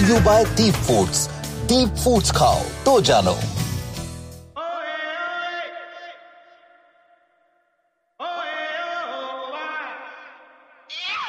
You bye Deep foods. Deep foods खाओ तो जानो।